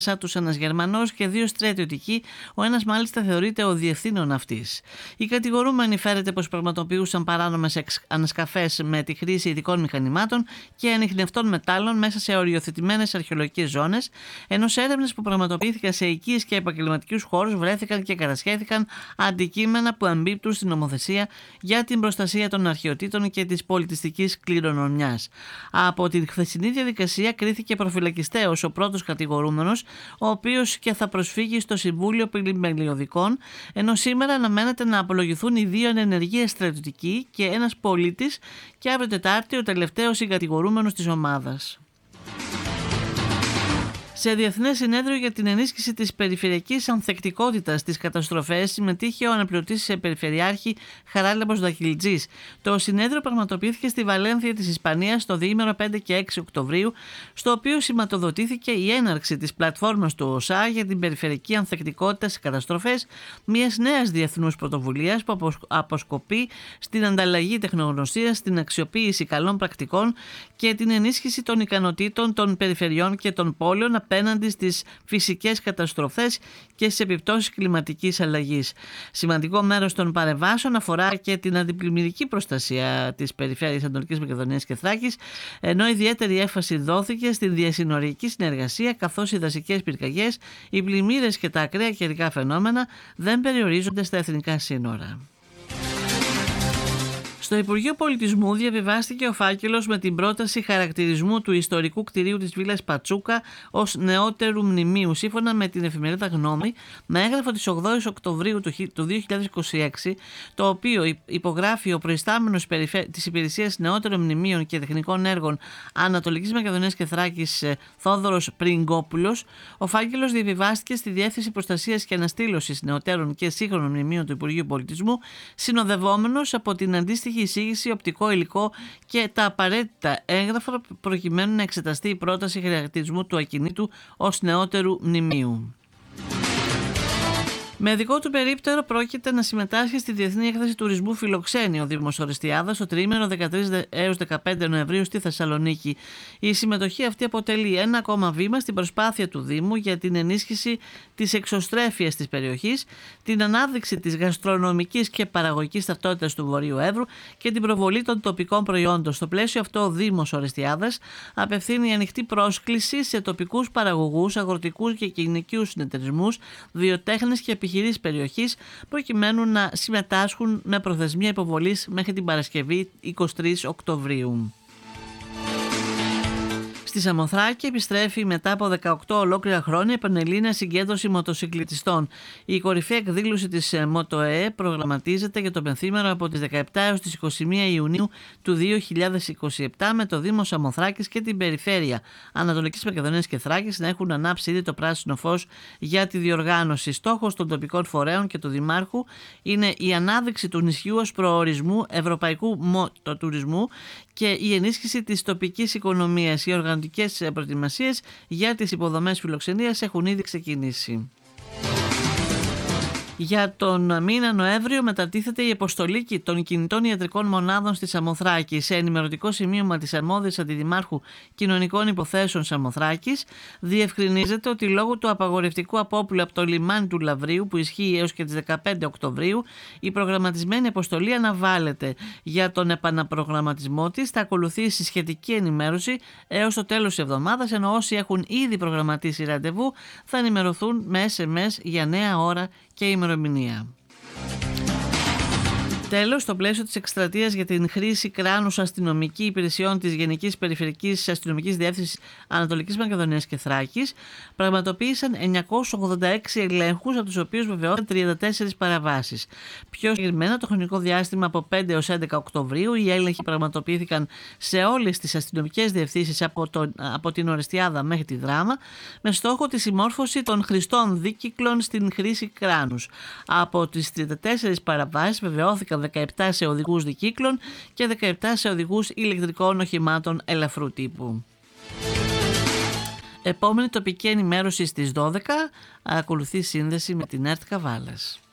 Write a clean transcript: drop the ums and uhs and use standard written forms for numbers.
τους ένας Γερμανός και 2 στρατιωτικοί, ο ένας μάλιστα θεωρείται ο διευθύνων αυτής. Οι κατηγορούμενοι φέρεται πως πραγματοποιούσαν παράνομες ανασκαφές με τη χρήση ειδικών μηχανημάτων και ανιχνευτών μετάλλων μέσα σε οριοθετημένες αρχαιολογικές ζώνες, ενώ σε έρευνες που πραγματοποιήθηκαν σε οικίες και επαγγελματικούς χώρους βρέθηκαν και κατασχέθηκαν αντικείμενα που εμπίπτουν στην νομοθεσία για την προστασία των αρχαιοτήτων και της πολιτιστικής κληρονομιάς. Από την χθεσινή διαδικασία κρίθηκε προφυλακιστέως ο πρώτος κατηγορούμενος, ο οποίος και θα προσφύγει στο Συμβούλιο Πλημελιωδικών, ενώ σήμερα αναμένεται να απολογηθούν οι 2 ενεργοί στρατιωτικοί και ένας πολίτης και αύριο Τετάρτη ο τελευταίος συγκατηγορούμενος της ομάδας. Σε διεθνές συνέδριο για την ενίσχυση της περιφερειακής ανθεκτικότητας στις καταστροφές συμμετείχε ο αναπληρωτής περιφερειάρχη Χαράλαμπος Δαχιλτζής. Το συνέδριο πραγματοποιήθηκε στη Βαλένθια της Ισπανίας το διήμερο 5 και 6 Οκτωβρίου, στο οποίο σηματοδοτήθηκε η έναρξη της πλατφόρμας του ΟΣΑ για την περιφερειακή ανθεκτικότητα στις καταστροφές, μιας νέας διεθνούς πρωτοβουλίας που αποσκοπεί στην ανταλλαγή τεχνογνωσίας, στην αξιοποίηση καλών πρακτικών και την ενίσχυση των ικανοτήτων των περιφερειών και των πόλεων απέναντι στις φυσικές καταστροφές και στις επιπτώσεις κλιματικής αλλαγής. Σημαντικό μέρος των παρεμβάσεων αφορά και την αντιπλημμυρική προστασία της περιφέρειας Ανατολικής Μακεδονίας και Θράκης, ενώ ιδιαίτερη έμφαση δόθηκε στην διασυνοριακή συνεργασία, καθώς οι δασικές πυρκαγιές, οι πλημμύρες και τα ακραία καιρικά φαινόμενα δεν περιορίζονται στα εθνικά σύνορα. Στο Υπουργείο Πολιτισμού διαβιβάστηκε ο φάκελος με την πρόταση χαρακτηρισμού του ιστορικού κτηρίου της Βίλας Πατσούκα ως νεότερου μνημείου, σύμφωνα με την εφημερίδα Γνώμη, με έγγραφο της 8ης Οκτωβρίου του 2026, το οποίο υπογράφει ο προϊστάμενος της Υπηρεσίας Νεότερων Μνημείων και Τεχνικών Έργων Ανατολικής Μακεδονίας και Θράκης, Θόδωρος Πριγκόπουλος. Ο φάκελος διαβιβάστηκε στη Διεύθυνση Προστασίας και Αναστήλωσης Νεωτέρων και Σύγχρονων Μνημείων του Υπουργείου Πολιτισμού, συνοδευόμενος από την αντίστοιχη εισήγηση, οπτικό υλικό και τα απαραίτητα έγγραφα προκειμένου να εξεταστεί η πρόταση χαρακτηρισμού του ακινήτου ως νεότερου μνημείου. Με δικό του περίπτερο πρόκειται να συμμετάσχει στη Διεθνή Έκθεση Τουρισμού Φιλοξένη ο Δήμος Ορεστιάδας το τριήμερο 13 έως 15 Νοεμβρίου στη Θεσσαλονίκη. Η συμμετοχή αυτή αποτελεί ένα ακόμα βήμα στην προσπάθεια του Δήμου για την ενίσχυση της εξωστρέφειας της περιοχής, την ανάδειξη της γαστρονομικής και παραγωγικής ταυτότητας του Βορείου Εύρου και την προβολή των τοπικών προϊόντων. Στο πλαίσιο αυτό, ο Δήμος Ορεστιάδας απευθύνει ανοιχτή πρόσκληση σε τοπικούς παραγωγούς, αγροτικούς και γυναικείους συνεταιρισμούς, βιοτέχνες και επιχειρήσεις περιοχής, προκειμένου να συμμετάσχουν με προθεσμία υποβολής μέχρι την Παρασκευή 23 Οκτωβρίου. Στη Σαμοθράκη επιστρέφει μετά από 18 ολόκληρα χρόνια η Πανελλήνια Συγκέντρωση Μοτοσυκλετιστών. Η κορυφαία εκδήλωση της ΜΟΤΟΕ προγραμματίζεται για το πενθήμερο από τις 17 έως τις 21 Ιουνίου του 2027, με το Δήμο Σαμοθράκης και την Περιφέρεια Ανατολικής Μακεδονίας και Θράκης να έχουν ανάψει ήδη το πράσινο φως για τη διοργάνωση. Στόχος των τοπικών φορέων και του Δημάρχου είναι η ανάδειξη του νησιού ως προορισμού ευρωπαϊκού μοτοτουρισμού και η ενίσχυση της τοπικής οικονομίας. Οι οργανωτικές προετοιμασίες για τις υποδομές φιλοξενίας έχουν ήδη ξεκινήσει. Για τον μήνα Νοέμβριο μετατίθεται η αποστολή των κινητών ιατρικών μονάδων στη Σαμοθράκη. Σε ενημερωτικό σημείωμα της αρμόδιας Αντιδημάρχου Κοινωνικών Υποθέσεων Σαμοθράκης διευκρινίζεται ότι λόγω του απαγορευτικού απόπλου από το λιμάνι του Λαβρίου, που ισχύει έως και τις 15 Οκτωβρίου, η προγραμματισμένη αποστολή αναβάλλεται. Για τον επαναπρογραμματισμό της θα ακολουθήσει σχετική ενημέρωση έως το τέλος της εβδομάδας, ενώ όσοι έχουν ήδη προγραμματίσει ραντεβού θα ενημερωθούν με SMS για νέα ώρα και ημερομηνία. Τέλος, στο πλαίσιο της εκστρατείας για την χρήση κράνους αστυνομική υπηρεσιών της Γενικής Περιφερειακής Αστυνομικής Διεύθυνσης Ανατολικής Μακεδονίας και Θράκης, πραγματοποίησαν 986 ελέγχους, από τους οποίους βεβαιώθηκαν 34 παραβάσεις. Πιο συγκεκριμένα, το χρονικό διάστημα από 5 έως 11 Οκτωβρίου, οι έλεγχοι πραγματοποιήθηκαν σε όλες τις αστυνομικές διευθύνσεις από την Ορεστιάδα μέχρι τη Δράμα, με στόχο τη συμμόρφωση των χρηστών δίκυκλων στην χρήση κράνους. Από τις 34 παραβάσεις βεβαιώθηκαν 17 σε οδηγούς δικύκλων και 17 σε οδηγούς ηλεκτρικών οχημάτων ελαφρού τύπου. Επόμενη τοπική ενημέρωση στις 12, ακολουθεί σύνδεση με την ΕΡΤ Καβάλας.